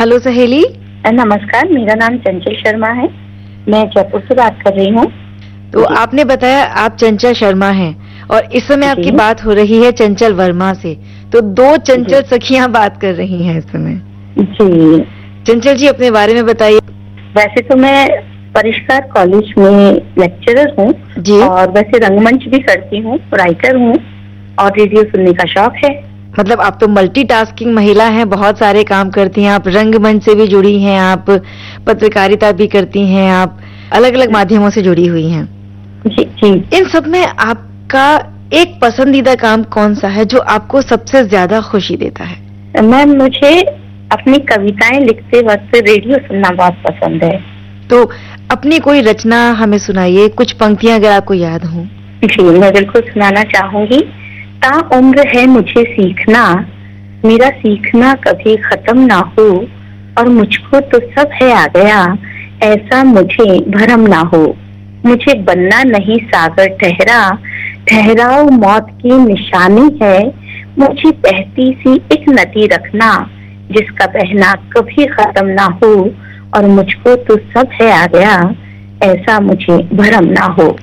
Hello सहेली। नमस्कार, मेरा नाम चंचल शर्मा है। मैं जयपुर से बात कर रही हूँ। तो आपने बताया आप चंचल शर्मा हैं और इस समय आपकी बात हो रही है चंचल वर्मा से। तो दो चंचल सखियां बात कर रही हैं इस समय जी। चंचल जी, अपने बारे में बताइए। वैसे तो मैं परिष्कार कॉलेज में लेक्चरर हूँ और वैसे रंगमंच भी करती हूँ, राइटर हूँ और रेडियो सुनने का शौक है। मतलब आप तो मल्टीटास्किंग महिला हैं, बहुत सारे काम करती हैं। आप रंगमंच से भी जुड़ी हैं, आप पत्रकारिता भी करती हैं, आप अलग अलग माध्यमों से जुड़ी हुई हैं। जी जी। इन सब में आपका एक पसंदीदा काम कौन सा है जो आपको सबसे ज्यादा खुशी देता है? मैम, मुझे अपनी कविताएं लिखते वक्त रेडियो सुनना बहुत पसंद है। तो अपनी कोई रचना हमें सुनाइए, कुछ पंक्तियां अगर आपको याद हो। जी, मैं बिल्कुल सुनाना चाहूंगी। ताउम्र है मुझे सीखना, मेरा सीखना कभी खत्म ना हो, और मुझको तो सब है आ गया, ऐसा मुझे भरम ना हो। मुझे बनना नहीं सागर ठहरा, ठहराओ मौत की निशानी है। मुझे बहती सी एक नदी रखना, जिसका बहना कभी खत्म ना हो, और मुझको तो सब है आ गया, ऐसा मुझे भरम ना हो।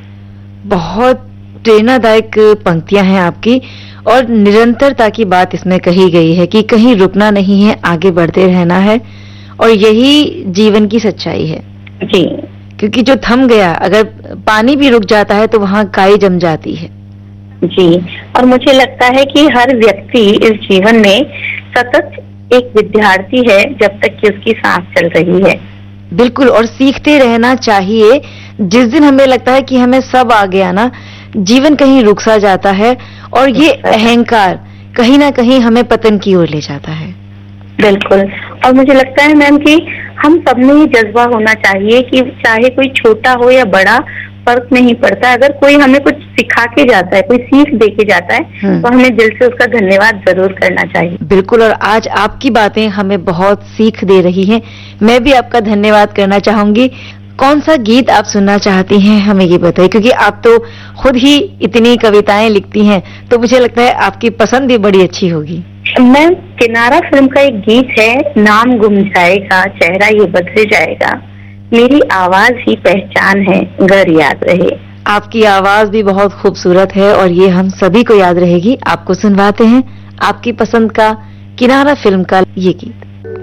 बहुत प्रेरणादायक पंक्तियां हैं आपकी और निरंतरता की बात इसमें कही गई है कि कहीं रुकना नहीं है, आगे बढ़ते रहना है, और यही जीवन की सच्चाई है। जी। क्योंकि जो थम गया, अगर पानी भी रुक जाता है तो वहाँ काई जम जाती है। जी, और मुझे लगता है कि हर व्यक्ति इस जीवन में सतत एक विद्यार्थी है जब तक कि उसकी सांस चल रही है। बिल्कुल, और सीखते रहना चाहिए। जिस दिन हमें लगता है कि हमें सब आ गया ना, जीवन कहीं रुक सा जाता है और ये अहंकार कहीं ना कहीं हमें पतन की ओर ले जाता है। बिल्कुल, और मुझे लगता है मैम कि हम सब में ये जज्बा होना चाहिए कि चाहे कोई छोटा हो या बड़ा, फर्क नहीं पड़ता। अगर कोई हमें कुछ सिखा के जाता है, कोई सीख दे के जाता है, तो हमें दिल से उसका धन्यवाद जरूर करना चाहिए। बिल्कुल, और आज आपकी बातें हमें बहुत सीख दे रही हैं। मैं भी आपका धन्यवाद करना चाहूंगी। कौन सा गीत आप सुनना चाहती हैं, हमें ये बताइए, क्योंकि आप तो खुद ही इतनी कविताएं लिखती हैं, तो मुझे लगता है आपकी पसंद भी बड़ी अच्छी होगी। मैम, किनारा फिल्म का एक गीत है, नाम गुम जाएगा चेहरा ये बदल जाएगा, मेरी आवाज ही पहचान है घर याद रहे। आपकी आवाज भी बहुत खूबसूरत है और ये हम सभी को याद रहेगी। आपको सुनवाते हैं आपकी पसंद का किनारा फिल्म का ये गीत।